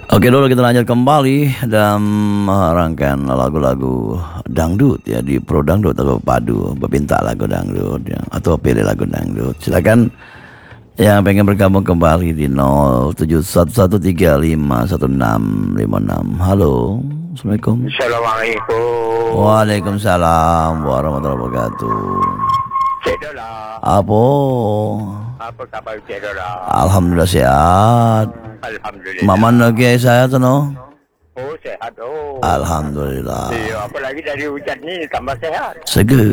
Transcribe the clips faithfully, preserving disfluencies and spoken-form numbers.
Oke, dulu kita lanjut kembali dalam rangkaian lagu-lagu dangdut ya di Pro Dangdut atau Padu, berpinta lagu dangdut ya, atau pilih lagu dangdut. Silakan yang pengen bergabung kembali di nol tujuh satu satu tiga lima satu enam lima enam. Halo, Assalamualaikum. Assalamualaikum. Waalaikumsalam warahmatullahi wabarakatuh. Cik Dola. Apa? Apa kabar Cik Dola? Alhamdulillah sehat. Alhamdulillah. Maman lagi saya tu no. Oh sehat oh. Alhamdulillah. Iya, apalagi dari hujan ni tambah sehat. Seger.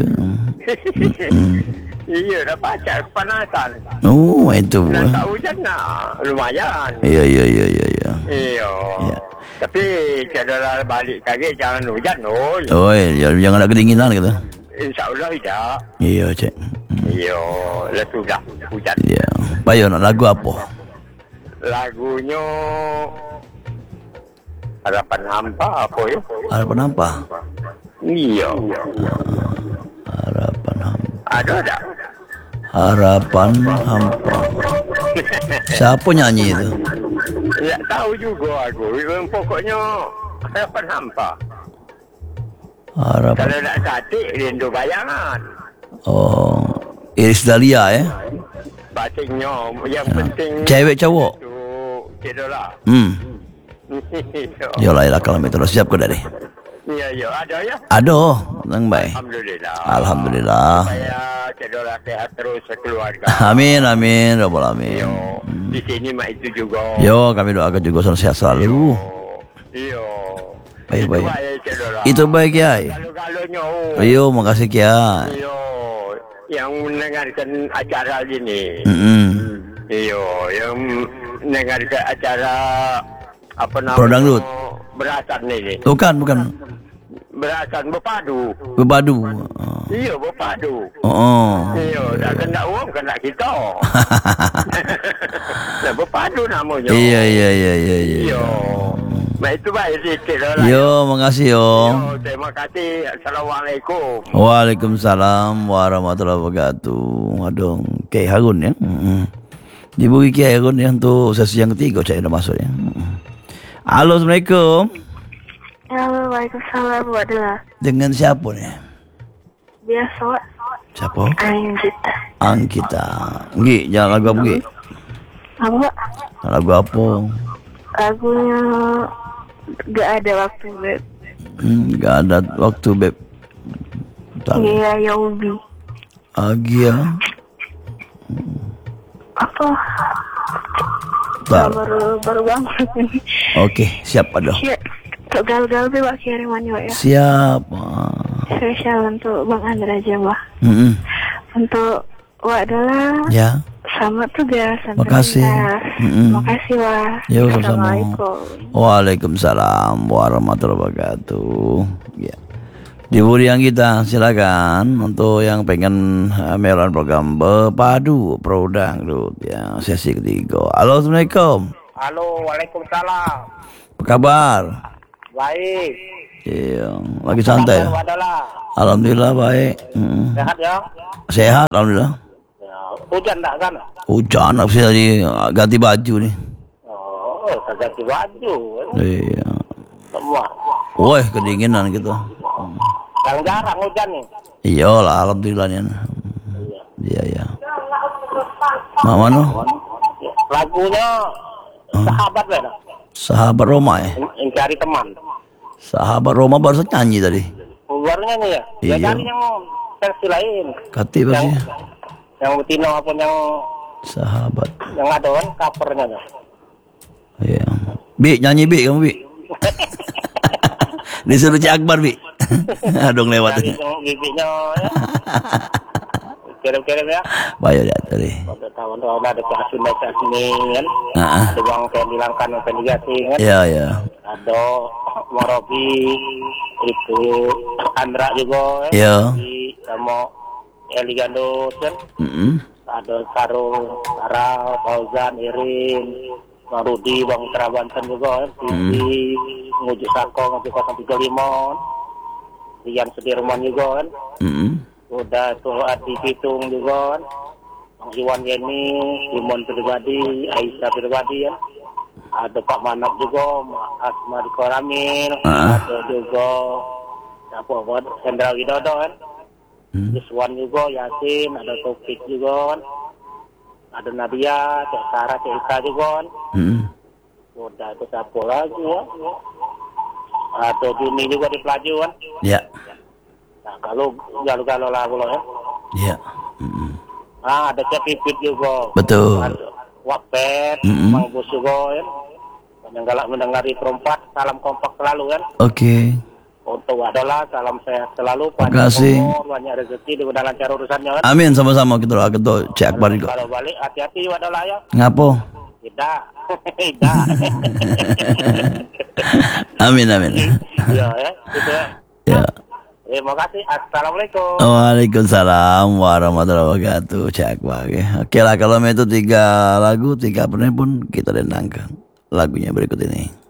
Iya, dah pacar kepanasan. Oh, itu. Nak tak hujan nak lumayan. Iya, iya, iya, iya, iya. Iya. Ya. Tapi Cik Dola balik kaki jangan hujan oh. Oh, ya, jangan ada kedinginan gitu. InsyaAllah tidak. Iya, Cik. Iya, lepas dah hujan. Iya. Bayo nak lagu apa? Lagunya Harapan Hampa apa ya? Harapan apa? Iya. Harapan hampa. Ada tak? Harapan hampa. Siapa nyanyi itu? Tak tahu juga aku. Pokoknya Harapan Hampa. Harapan. Kalau nak cantik, rindu bayangan. Oh, Iris Dahlia ya? Batingnya yang penting. Cewek cowok? Itu kita lah. Hmm. Yolah, yolah kalau itu siap kau dari. Ya, ya, ada ya. Aduh, nang baik. Alhamdulillah. Alhamdulillah. Supaya kita lah sehat terus sekeluarga. Amin, amin, Rabbal alamin. Yo, di sini mak itu juga. Yo, kami doakan juga selalu sehat selalu. Iya. Baik, Itu baik. Cedora. Itu baik Kiai. Kalau-kalaunya. Oh. Ayo, makasih Kiai. Iya. Yang mendengarkan acara ini. Mm-mm. Iya, yang mendengarkan acara apa namanya? Pro Dangdut. Berasan ini. Bukan, bukan. Berasan berpadu. Berpadu. Iya, berpadu. Oh. oh. Iya, dah kena uang kena kita. Dah berpadu namanya. Iya, iya, iya, iya, iya. Iya. Baik itu baik sikit lah. Yo, makasih yo. Yo, terima kasih. Assalamualaikum. Waalaikumsalam warahmatullahi wabarakatuh. Aduh, Kiai Harun ya. Mm-mm. Di Bukit Kiai Harun ya untuk sesi yang ketiga saya udah masuk ya. Mm-mm. Halo, Assalamualaikum. Halo, waalaikumsalam warahmatullahi. Dengan siapa nih? Biasa, Wak. Siapa? Anggita. Angkita. Nggih, jangan lagu apa nggih? Apa? Lagu apa? Lagunya gak ada waktu, Beb. Hmm, gak ada waktu, Beb. Bentar. Iya, Yobi. Agia. Apa? Bentar. Baru, baru banget ini. Oke, siap aduh. Siap. Untuk gal-gal Beb, kiriman ya. Siap. Spesial untuk Bang Andra Jawa. Mm-mm. Untuk Wak Dola. Ya. Selamat tugas. Makasih. Mm-mm. Makasih, Wak. Yo, sama-sama. Assalamualaikum. Waalaikumsalam warahmatullahi wabarakatuh. Ya. Di Burian kita silakan untuk yang pengen uh, melawan program Berpadu Pro Dangdut ya sesi ketiga. Halo, Assalamualaikum. Halo, waalaikumsalam. Apa kabar? Baik. Iya, lagi santai. Kabar adalah Alhamdulillah baik. Mm. sehat ya. Sehat, alhamdulillah. Ya, hujan tak kan? Hujan, aku sih tadi ganti baju nih. Oh, tak ganti baju. Iya. Semua. Woi, kedinginan gitu. Yang jarang hujan nih. Iyalah, alhamdulillah nih. Iya, iya. Mak mana? Lagunya sahabat beda. Sahabat Roma ya. Yang cari teman. Sahabat Roma baru saja nyanyi tadi. Barunya nih ya. Iya. Ya cari yang versi lain. Kati Yang pasti. yang Tino apa yang Sahabat. yang ada kan covernya dah. Iya. Bi, nyanyi Bi, kamu Bi. Disuruh Cik Akbar Bi. Adong lewat. Cari yang bibinya ya. Kirim-kirim ya. Bayar ya tadi. Pada tahun-tahun ada kasus baca sini kan. Heeh. Ada yang pengen dilangkan, yang pengen diganti kan. Iya, iya. Ada Morobi, itu Andra juga kan. Iya. Di sama Eli Gandut kan. Heeh. Ada Sarung, Sarah, Fauzan, Irin, Bang Rudi, Bang Terabanten juga kan. Sisi, Ngujuk Sako, Ngujuk nol tiga lima. Rian Sudirman juga kan. Heeh. Udah tuh Adi Pitung juga kan. Bang Iwan Yeni, Simon pribadi, Aisyah pribadi kan. ada Pak Manap juga, Asma di Koramil, Ah. ada juga apa buat Hendra Widodo kan, Hmm. Yuswan juga, Yasin, ada Taufik juga kan, ada Nadia, Cek Sarah, Cek Ika juga kan, Hmm. udah itu siapa lagi ya, ada Juni juga di Pelaju kan, Ya. nah kalau galau-galau lah kalau ya, Ya. Hmm. ah ada Cek Pipit juga, Betul. ada Wapet, Mm-mm. Mang Bus juga kan, mendengar mendengar di perempat, salam kompak selalu kan. Oke. Untuk adalah salam sehat selalu, Terima panjang kasih. umur, banyak rezeki, dimudahkan lancar urusannya kan. Amin sama-sama kita doa ketua Cik Akbar juga. Kalau balik hati-hati adalah ya. Ngapo? Tidak, tidak. Amin amin. Ya ya, gitu ya. Ya. Terima kasih. Assalamualaikum. Waalaikumsalam warahmatullahi wabarakatuh. Cik Akbar ya. Oke lah kalau itu tiga lagu, tiga penelpon kita dendangkan lagunya berikut ini.